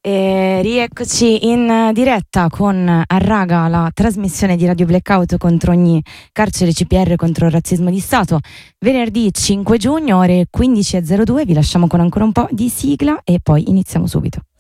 Rieccoci in diretta con A Raga, la trasmissione di Radio Blackout contro ogni carcere CPR, contro il razzismo di Stato. Venerdì 5 giugno, ore 15.02, vi lasciamo con ancora un po' di sigla e poi iniziamo subito.